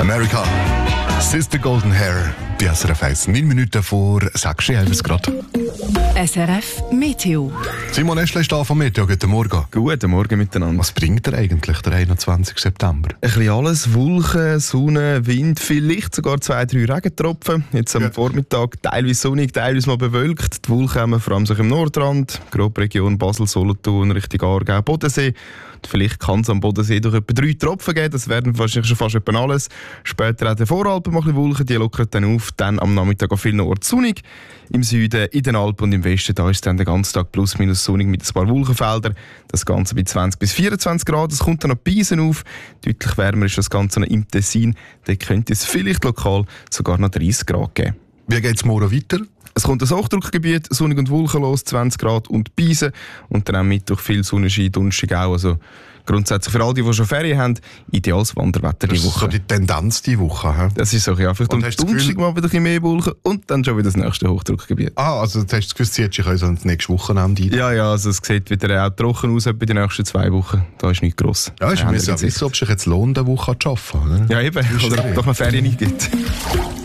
America. Sister Golden Hair. Bei SRF 1. 9 Minuten vor 6 Uhr Grad. SRF Meteo. Simon Eschle ist da vom Meteo. Guten Morgen. Guten Morgen miteinander. Was bringt er eigentlich, der 21. September? Ein bisschen alles. Wolken, Sonne, Wind, vielleicht sogar 2-3 Regentropfen. Jetzt am Vormittag teilweise sonnig, teilweise mal bewölkt. Die Wolken haben vor allem sich im Nordrand, grobe Region Basel, Solothurn, Richtung Aargau, Bodensee. Vielleicht kann es am Bodensee durch etwa 3 Tropfen geben. Das wären wahrscheinlich schon fast etwa alles. Später auch den Voralpen mal ein bisschen Wolken, die lockern dann auf. Dann am Nachmittag an vielen Orten sonnig. Im Süden, in den Alpen und im Westen, da ist es dann den ganzen Tag plus minus sonnig mit ein paar Wolkenfeldern. Das Ganze bei 20 bis 24 Grad. Es kommt dann noch Beisen auf. Deutlich wärmer ist das Ganze noch im Tessin. Da könnte es vielleicht lokal sogar noch 30 Grad geben. Wie geht es morgen weiter? Es kommt ein Hochdruckgebiet, sonnig und wolkenlos, 20 Grad und Beisen. Und dann am Mittwoch viel Sonnenschein, Donnerstag auch. Also grundsätzlich für all die schon Ferien haben, ideales Wanderwetter die Woche. Das ist so die Tendenz diese Woche. He? Das ist so, ja. Vielleicht am Donnerstag mal wieder ein bisschen mehr Wolken und dann schon wieder das nächste Hochdruckgebiet. Also du hast das Gefühl, es zieht sich also ins nächste Wochenende ein? Ja, also es sieht wieder auch trocken aus bei den nächsten 2 Wochen. Da ist nichts gross. Ja, ich muss ja wissen, ob es sich jetzt lohnt, eine Woche zu arbeiten. Ja, eben. Oder ob man Ferien nicht gibt.